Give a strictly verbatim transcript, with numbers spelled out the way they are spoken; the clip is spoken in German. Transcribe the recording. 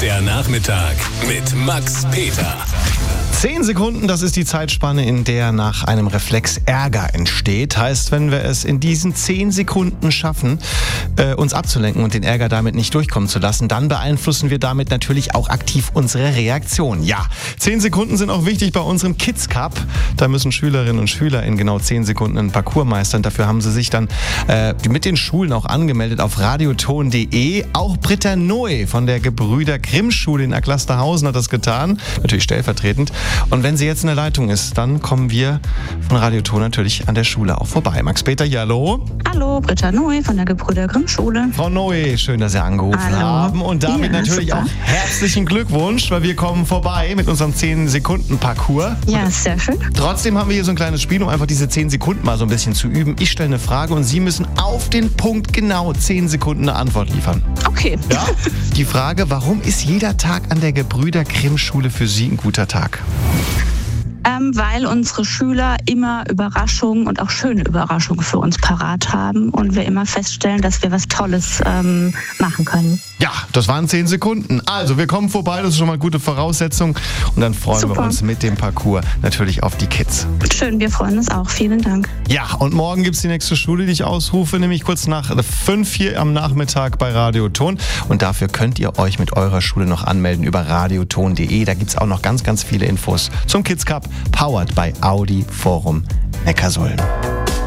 Der Nachmittag mit Max Peter. Zehn Sekunden, das ist die Zeitspanne, in der nach einem Reflex Ärger entsteht. Heißt, wenn wir es in diesen zehn Sekunden schaffen, äh, uns abzulenken und den Ärger damit nicht durchkommen zu lassen, dann beeinflussen wir damit natürlich auch aktiv unsere Reaktion. Ja, zehn Sekunden sind auch wichtig bei unserem Kids Cup. Da müssen Schülerinnen und Schüler in genau zehn Sekunden einen Parcours meistern. Dafür haben sie sich dann äh, mit den Schulen auch angemeldet auf radioton punkt de. Auch Britta Noe von der Gebrüder Grimm Schule in Erklasterhausen hat das getan. Natürlich stellvertretend. Und wenn sie jetzt in der Leitung ist, dann kommen wir von Radioton natürlich an der Schule auch vorbei. Max Peter, ja, hallo. Hallo, Britta Noe von der Gebrüder Grimm Schule. Frau Noe, schön, dass Sie angerufen Hallo. haben. Und damit Ja, natürlich super. auch herzlichen Glückwunsch, weil wir kommen vorbei mit unserem zehn Sekunden Parcours. Ja, sehr schön. Trotzdem haben wir hier so ein kleines Spiel, um einfach diese zehn Sekunden mal so ein bisschen zu üben. Ich stelle eine Frage und Sie müssen auf den Punkt genau zehn Sekunden eine Antwort liefern. Okay. Ja? Die Frage, warum ist jeder Tag an der Gebrüder Grimm Schule für Sie ein guter Tag? Ähm, weil unsere Schüler immer Überraschungen und auch schöne Überraschungen für uns parat haben und wir immer feststellen, dass wir was Tolles ähm, machen können. Ja, das waren zehn Sekunden. Also, wir kommen vorbei, das ist schon mal eine gute Voraussetzung. Und dann freuen Super. wir uns mit dem Parcours natürlich auf die Kids. Schön, wir freuen uns auch. Vielen Dank. Ja, und morgen gibt's die nächste Schule, die ich ausrufe, nämlich kurz nach fünf hier am Nachmittag bei Radioton. Und dafür könnt ihr euch mit eurer Schule noch anmelden über radioton punkt de. Da gibt's auch noch ganz, ganz viele Infos zum Kids Cup, powered by Audi Forum Neckarsulm.